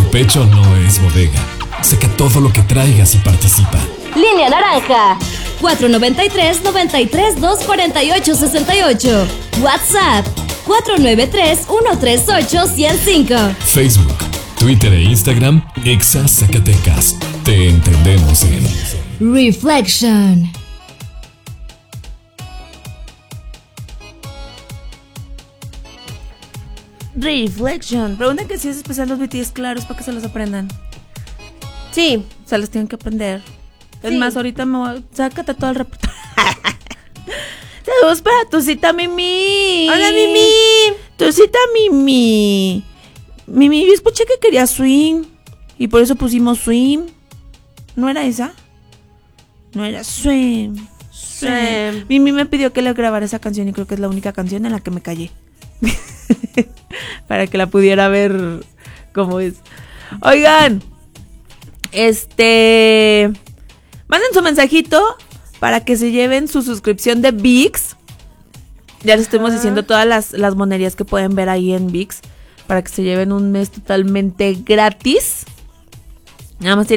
pecho no es bodega. Saca todo lo que traigas y participa. Línea naranja 493-93-248-68. WhatsApp 493-138-105. Facebook, Twitter e Instagram, Exa Zacatecas. Te entendemos en Reflection. Reflection. Preguntan que si es especial los BTS, claro, es para que se los aprendan. Sí. Se los tienen que aprender. Es Sí. más, ahorita me voy. Sácate todo el reportaje. Saludos para tu cita, Mimi. Hola, Mimi. Tu cita, Mimi. Mimi, yo escuché que quería swing. Y por eso pusimos swing. ¿No era esa? No era swing. Swing. Mimi me pidió que le grabara esa canción y creo que es la única canción en la que me callé. Para que la pudiera ver cómo es. Oigan, manden su mensajito para que se lleven su suscripción de ViX. Ya les estuvimos diciendo todas las monerías que pueden ver ahí en ViX, para que se lleven un mes totalmente gratis. Nada más